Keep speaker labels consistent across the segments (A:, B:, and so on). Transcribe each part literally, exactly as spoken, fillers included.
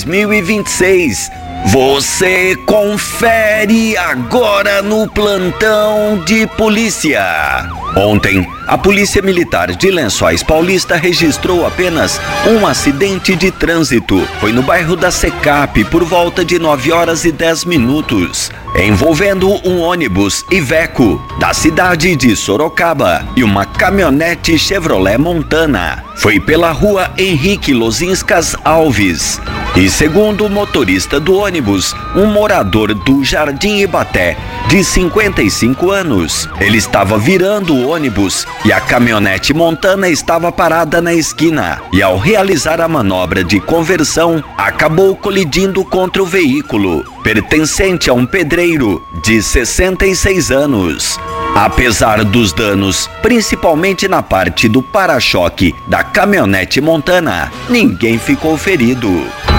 A: mil e vinte e seis. Você confere agora no Plantão de Polícia. Ontem, a Polícia Militar de Lençóis Paulista registrou apenas um acidente de trânsito. Foi no bairro da Secap por volta de nove horas e dez minutos, envolvendo um ônibus Iveco da cidade de Sorocaba e uma caminhonete Chevrolet Montana. Foi pela rua Henrique Lozinskas Alves. E segundo o motorista do ônibus, um morador do Jardim Ibaté, de cinquenta e cinco anos, ele estava virando o ônibus e a caminhonete Montana estava parada na esquina. E ao realizar a manobra de conversão, acabou colidindo contra o veículo, pertencente a um pedreiro de sessenta e seis anos. Apesar dos danos, principalmente na parte do para-choque da caminhonete Montana, ninguém ficou ferido.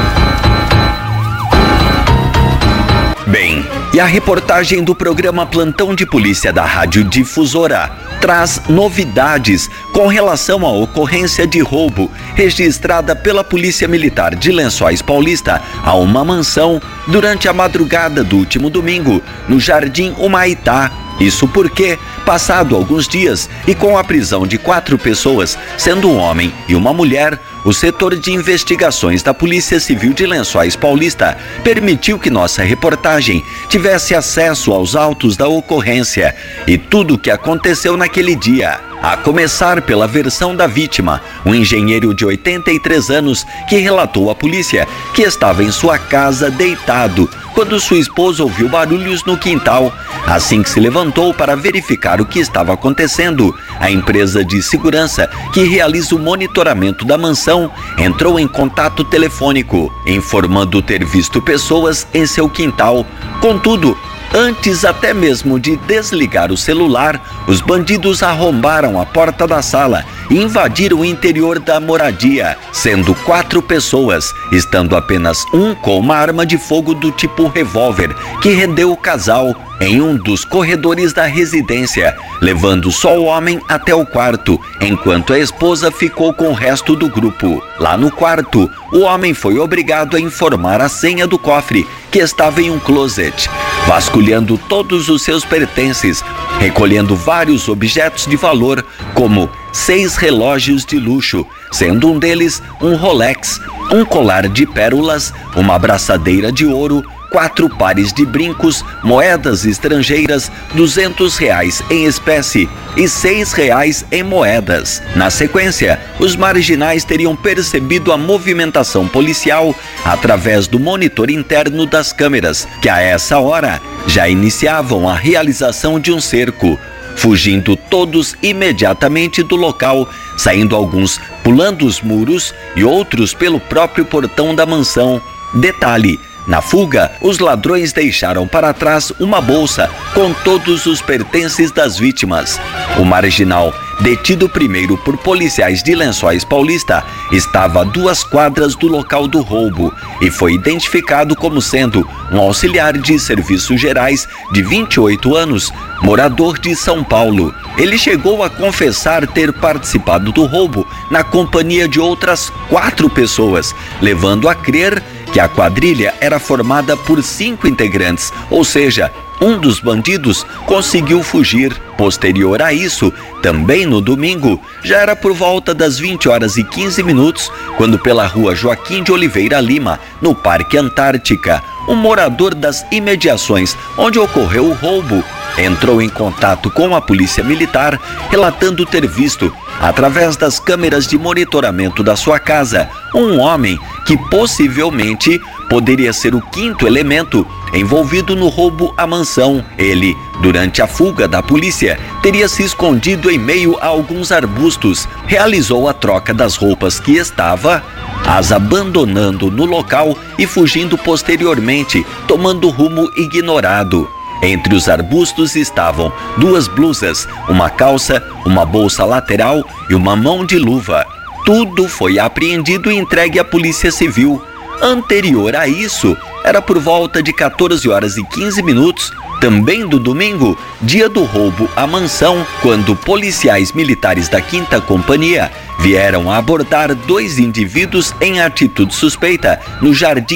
A: Bem, e a reportagem do programa Plantão de Polícia da Rádio Difusora traz novidades com relação à ocorrência de roubo registrada pela Polícia Militar de Lençóis Paulista a uma mansão durante a madrugada do último domingo, no Jardim Humaitá. Isso porque, passado alguns dias e com a prisão de quatro pessoas, sendo um homem e uma mulher, o setor de investigações da Polícia Civil de Lençóis Paulista permitiu que nossa reportagem tivesse acesso aos autos da ocorrência e tudo o que aconteceu naquele dia. A começar pela versão da vítima, um engenheiro de oitenta e três anos que relatou à polícia que estava em sua casa deitado quando sua esposa ouviu barulhos no quintal. Assim que se levantou para verificar o que estava acontecendo, a empresa de segurança que realiza o monitoramento da mansão entrou em contato telefônico, informando ter visto pessoas em seu quintal. Contudo, antes até mesmo de desligar o celular, os bandidos arrombaram a porta da sala e invadiram o interior da moradia, sendo quatro pessoas, estando apenas um com uma arma de fogo do tipo revólver, que rendeu o casal em um dos corredores da residência, levando só o homem até o quarto, enquanto a esposa ficou com o resto do grupo. Lá no quarto, o homem foi obrigado a informar a senha do cofre, que estava em um closet, vasculhando todos os seus pertences, recolhendo vários objetos de valor, como seis relógios de luxo, sendo um deles um Rolex, um colar de pérolas, uma abraçadeira de ouro, quatro pares de brincos, moedas estrangeiras, duzentos reais em espécie e seis reais em moedas. Na sequência, os marginais teriam percebido a movimentação policial através do monitor interno das câmeras, que a essa hora já iniciavam a realização de um cerco, fugindo todos imediatamente do local, saindo alguns pulando os muros e outros pelo próprio portão da mansão. Detalhe: na fuga, os ladrões deixaram para trás uma bolsa com todos os pertences das vítimas. O marginal, detido primeiro por policiais de Lençóis Paulista, estava a duas quadras do local do roubo e foi identificado como sendo um auxiliar de serviços gerais de vinte e oito anos, morador de São Paulo. Ele chegou a confessar ter participado do roubo na companhia de outras quatro pessoas, levando a crer que a quadrilha era formada por cinco integrantes, ou seja, um dos bandidos conseguiu fugir. Posterior a isso, também no domingo, já era por volta das vinte horas e quinze minutos, quando pela rua Joaquim de Oliveira Lima, no Parque Antártica, um morador das imediações onde ocorreu o roubo entrou em contato com a Polícia Militar, relatando ter visto, através das câmeras de monitoramento da sua casa, um homem que possivelmente poderia ser o quinto elemento envolvido no roubo à mansão. Ele, durante a fuga da polícia, teria se escondido em meio a alguns arbustos, realizou a troca das roupas que estava, as abandonando no local e fugindo posteriormente, tomando rumo ignorado. Entre os arbustos estavam duas blusas, uma calça, uma bolsa lateral e uma mão de luva. Tudo foi apreendido e entregue à Polícia Civil. Anterior a isso, era por volta de quatorze horas e quinze minutos, também do domingo, dia do roubo à mansão, quando policiais militares da quinta Companhia vieram a abordar dois indivíduos em atitude suspeita no Jardim